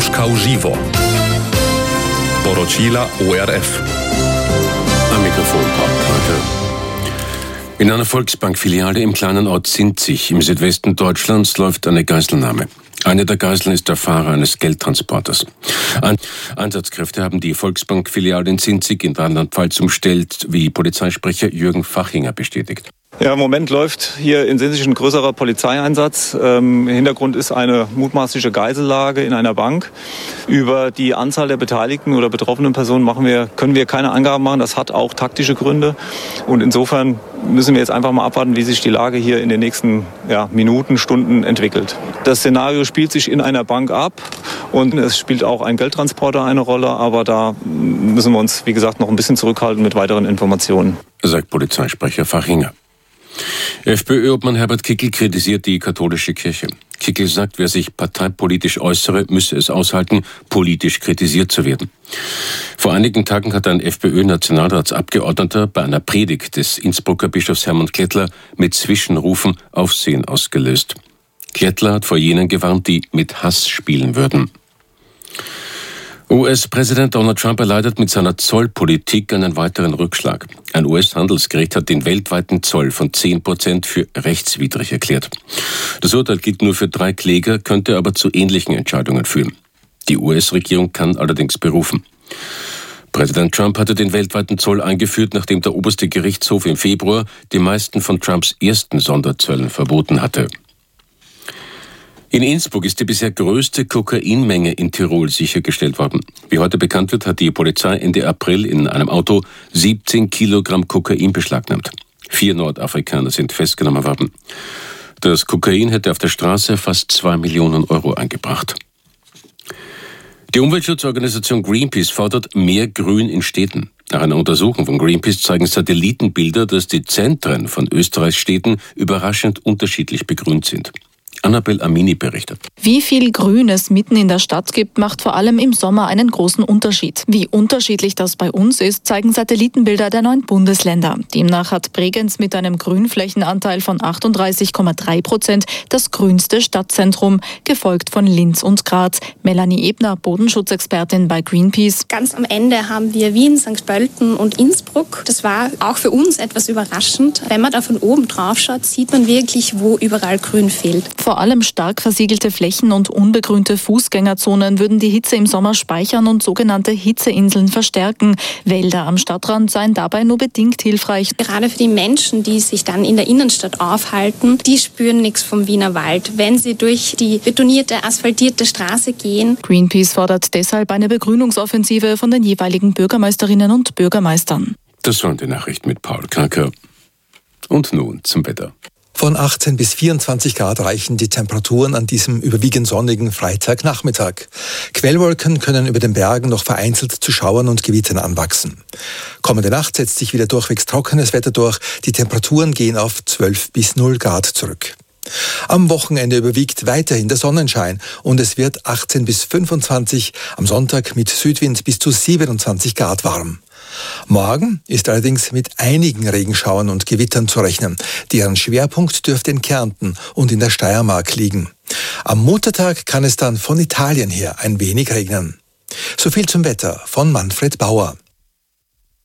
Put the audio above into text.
Moskau Żywo. Porocila ORF. Am Mikrofon Paul Kröger. In einer Volksbank-Filiale im kleinen Ort Sinzig im Südwesten Deutschlands läuft eine Geiselnahme. Eine der Geiseln ist der Fahrer eines Geldtransporters. Einsatzkräfte haben die Volksbank-Filiale in Sinzig in Rheinland-Pfalz umstellt, wie Polizeisprecher Jürgen Fachinger bestätigt. Ja, im Moment läuft hier in Sinzig ein größerer Polizeieinsatz. Im Hintergrund ist eine mutmaßliche Geisellage in einer Bank. Über die Anzahl der beteiligten oder betroffenen Personen können wir keine Angaben machen. Das hat auch taktische Gründe. Und insofern müssen wir jetzt einfach mal abwarten, wie sich die Lage hier in den nächsten Minuten, Stunden entwickelt. Das Szenario spielt sich in einer Bank ab und es spielt auch ein Geldtransporter eine Rolle. Aber da müssen wir uns, wie gesagt, noch ein bisschen zurückhalten mit weiteren Informationen, sagt Polizeisprecher Fachinger. FPÖ-Obmann Herbert Kickl kritisiert die katholische Kirche. Kickl sagt, wer sich parteipolitisch äußere, müsse es aushalten, politisch kritisiert zu werden. Vor einigen Tagen hat ein FPÖ-Nationalratsabgeordneter bei einer Predigt des Innsbrucker Bischofs Hermann Kettler mit Zwischenrufen Aufsehen ausgelöst. Kettler hat vor jenen gewarnt, die mit Hass spielen würden. US-Präsident Donald Trump erleidet mit seiner Zollpolitik einen weiteren Rückschlag. Ein US-Handelsgericht hat den weltweiten Zoll von 10% für rechtswidrig erklärt. Das Urteil gilt nur für 3 Kläger, könnte aber zu ähnlichen Entscheidungen führen. Die US-Regierung kann allerdings berufen. Präsident Trump hatte den weltweiten Zoll eingeführt, nachdem der oberste Gerichtshof im Februar die meisten von Trumps ersten Sonderzöllen verboten hatte. In Innsbruck ist die bisher größte Kokainmenge in Tirol sichergestellt worden. Wie heute bekannt wird, hat die Polizei Ende April in einem Auto 17 Kilogramm Kokain beschlagnahmt. 4 Nordafrikaner sind festgenommen worden. Das Kokain hätte auf der Straße fast 2 Millionen Euro eingebracht. Die Umweltschutzorganisation Greenpeace fordert mehr Grün in Städten. Nach einer Untersuchung von Greenpeace zeigen Satellitenbilder, dass die Zentren von Österreichs Städten überraschend unterschiedlich begrünt sind. Annabel Amini berichtet. Wie viel Grün es mitten in der Stadt gibt, macht vor allem im Sommer einen großen Unterschied. Wie unterschiedlich das bei uns ist, zeigen Satellitenbilder der 9 Bundesländer. Demnach hat Bregenz mit einem Grünflächenanteil von 38,3% das grünste Stadtzentrum, gefolgt von Linz und Graz. Melanie Ebner, Bodenschutzexpertin bei Greenpeace. Ganz am Ende haben wir Wien, St. Pölten und Innsbruck. Das war auch für uns etwas überraschend. Wenn man da von oben drauf schaut, sieht man wirklich, wo überall Grün fehlt. Vor allem stark versiegelte Flächen und unbegrünte Fußgängerzonen würden die Hitze im Sommer speichern und sogenannte Hitzeinseln verstärken. Wälder am Stadtrand seien dabei nur bedingt hilfreich. Gerade für die Menschen, die sich dann in der Innenstadt aufhalten, die spüren nichts vom Wiener Wald, wenn sie durch die betonierte, asphaltierte Straße gehen. Greenpeace fordert deshalb eine Begrünungsoffensive von den jeweiligen Bürgermeisterinnen und Bürgermeistern. Das waren die Nachrichten mit Paul Kröger. Und nun zum Wetter. Von 18 bis 24 Grad reichen die Temperaturen an diesem überwiegend sonnigen Freitagnachmittag. Quellwolken können über den Bergen noch vereinzelt zu Schauern und Gewittern anwachsen. Kommende Nacht setzt sich wieder durchwegs trockenes Wetter durch. Die Temperaturen gehen auf 12 bis 0 Grad zurück. Am Wochenende überwiegt weiterhin der Sonnenschein und es wird 18 bis 25, am Sonntag mit Südwind bis zu 27 Grad warm. Morgen ist allerdings mit einigen Regenschauern und Gewittern zu rechnen. Deren Schwerpunkt dürfte in Kärnten und in der Steiermark liegen. Am Muttertag kann es dann von Italien her ein wenig regnen. So viel zum Wetter von Manfred Bauer.